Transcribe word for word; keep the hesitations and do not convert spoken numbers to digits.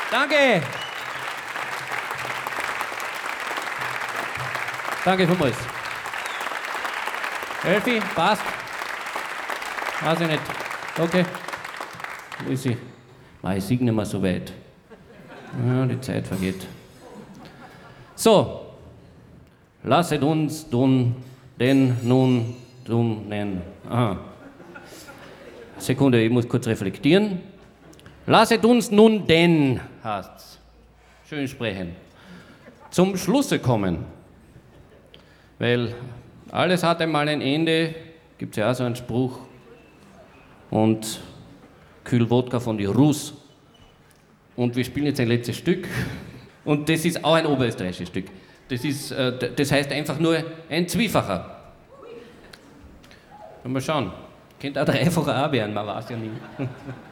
Danke. Danke vielmals. Elfi, passt. Weiß ich nicht. Okay. Wo ist sie? Ah, ich sehe nicht mehr so weit. Ja, die Zeit vergeht. So. Lasset uns tun, denn nun tun, nein. Aha. Sekunde, ich muss kurz reflektieren. Lasset uns nun denn, heißt's. Schön sprechen. Zum Schlusse kommen. Weil alles hat einmal ein Ende, gibt es ja auch so einen Spruch. Und kühl Wodka von die Russ. Und wir spielen jetzt ein letztes Stück. Und das ist auch ein oberösterreichisches Stück. Das, ist, äh, das heißt einfach nur ein Zwiefacher. Mal schauen. Könnte auch dreifacher auch werden, man weiß ja nie.